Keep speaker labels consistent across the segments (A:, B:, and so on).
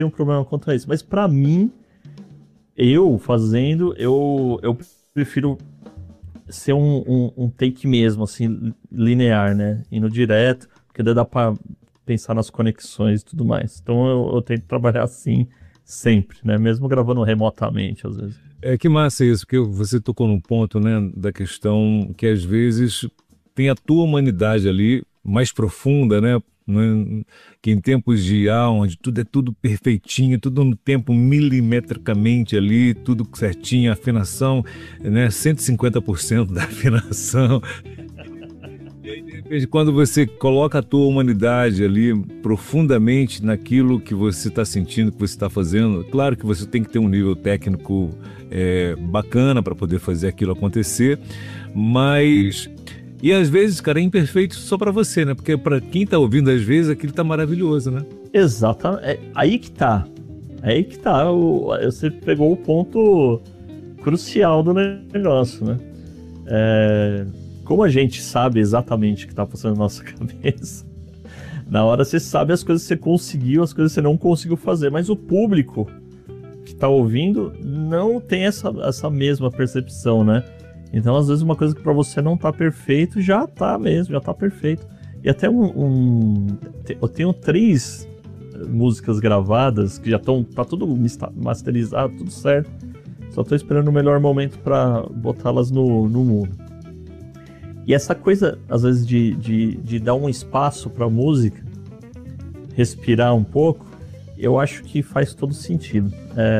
A: um problema quanto a isso. Mas pra mim, eu fazendo, eu prefiro ser um take mesmo, assim, linear, né? Indo direto, porque daí dá pra pensar nas conexões e tudo mais. Então eu tento trabalhar assim sempre, né? Mesmo gravando remotamente, às vezes.
B: É que massa isso, porque você tocou num ponto, né, da questão que às vezes tem a tua humanidade ali mais profunda, né, que em tempos de IA, onde tudo é tudo perfeitinho, tudo no tempo milimetricamente ali, tudo certinho, afinação, né, 150% da afinação. De repente, quando você coloca a tua humanidade ali profundamente naquilo que você está sentindo, que você está fazendo, claro que você tem que ter um nível técnico bacana para poder fazer aquilo acontecer, mas e às vezes, cara, é imperfeito só para você, né? Porque para quem tá ouvindo, às vezes, aquilo tá maravilhoso, né?
A: Exatamente. É aí que tá. É aí que tá. Você pegou o ponto crucial do negócio, né? Como a gente sabe exatamente o que tá passando na nossa cabeça, na hora você sabe as coisas que você conseguiu, as coisas que você não conseguiu fazer, mas o público que tá ouvindo não tem essa mesma percepção, né? Então, às vezes, uma coisa que pra você não tá perfeito, já tá mesmo, já tá perfeito. E até eu tenho 3 músicas gravadas que já estão, tá tudo masterizado, tudo certo. Só tô esperando o melhor momento pra botá-las no mundo. E essa coisa, às vezes, de dar um espaço pra música, respirar um pouco, eu acho que faz todo sentido.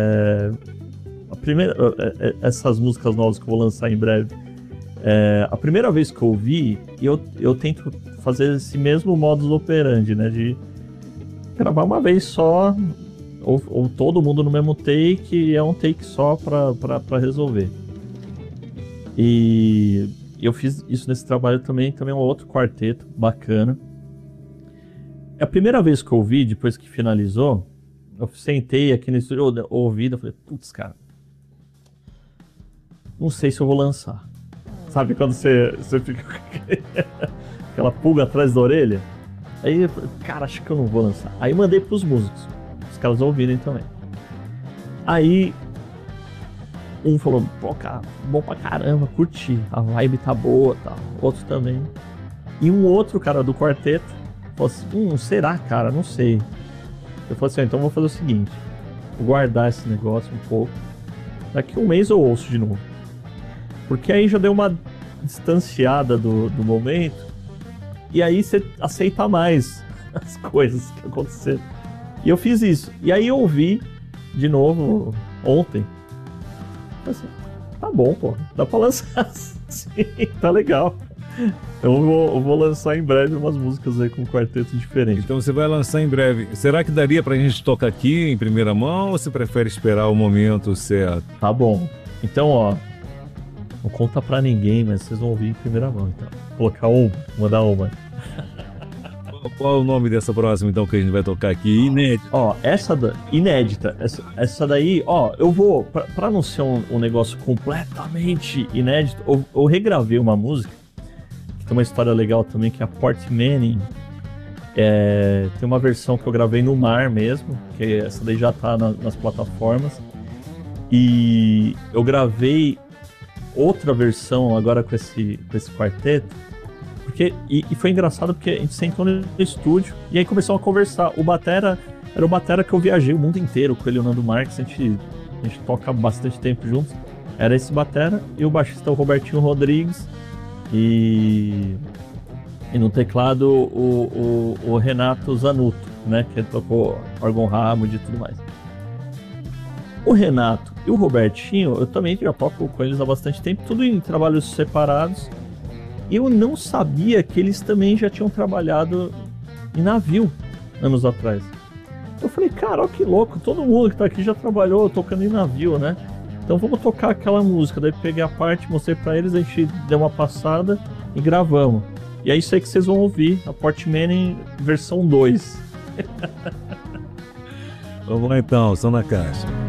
A: Essas músicas novas que eu vou lançar em breve, a primeira vez que eu ouvi, eu tento fazer esse mesmo modus operandi, né? De gravar uma vez só, ou todo mundo no mesmo take, e é um take só pra resolver. E eu fiz isso nesse trabalho também é um outro quarteto bacana. A primeira vez que eu ouvi, depois que finalizou, eu sentei aqui no estúdio, ouvi, eu falei, putz, cara, não sei se eu vou lançar. Sabe quando você fica com aquela pulga atrás da orelha? Aí eu falei, cara, acho que eu não vou lançar. Aí mandei pros músicos, os caras ouvirem também. Aí um falou, pô, cara, bom pra caramba, curti, a vibe tá boa, tal. Outro também. E um outro cara do quarteto falou assim, será, cara? Não sei. Eu falei assim, então vou fazer o seguinte, vou guardar esse negócio um pouco, daqui um mês eu ouço de novo. Porque aí já deu uma distanciada do momento, e aí você aceita mais as coisas que aconteceram. E eu fiz isso. E aí eu ouvi de novo ontem. Assim, tá bom, pô, dá pra lançar sim, tá legal. Eu vou lançar em breve umas músicas aí com um quarteto diferente.
B: Então você vai lançar em breve. Será que daria pra gente tocar aqui em primeira mão ou você prefere esperar o momento certo?
A: Tá bom. Então, ó, não conta pra ninguém, mas vocês vão ouvir em primeira mão, então. Vou colocar mandar uma.
B: Qual é o nome dessa próxima, então, que a gente vai tocar aqui? Inédita.
A: Ó, inédita. Essa daí, ó, eu vou, pra não ser um negócio completamente inédito, eu regravei uma música, que tem uma história legal também, que é a Port Manning. Tem uma versão que eu gravei no mar mesmo, que essa daí já tá nas plataformas. E eu gravei outra versão agora com esse quarteto, e foi engraçado porque a gente sentou no estúdio e aí começamos a conversar. Era o batera que eu viajei o mundo inteiro com ele, o Nando Marques, a gente toca bastante tempo juntos. Era esse batera e o baixista o Robertinho Rodrigues e no teclado o Renato Zanuto, né, que tocou órgão Hammond e tudo mais. O Renato e o Robertinho, eu também já toco com eles há bastante tempo, tudo em trabalhos separados. Eu não sabia que eles também já tinham trabalhado em navio anos atrás. Eu falei, cara, ó que louco, todo mundo que tá aqui já trabalhou tocando em navio, né? Então vamos tocar aquela música. Daí peguei a parte, mostrei pra eles, a gente deu uma passada e gravamos. E é isso aí que vocês vão ouvir, a Port Manning versão 2.
B: Vamos lá então, som na caixa.